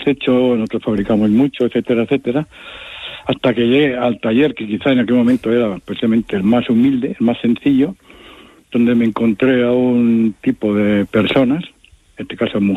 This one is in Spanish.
hecho, nosotros fabricamos mucho, etcétera, etcétera, hasta que llegué al taller, que quizá en aquel momento era precisamente el más humilde, el más sencillo, donde me encontré a un tipo de personas, en este caso mujeres,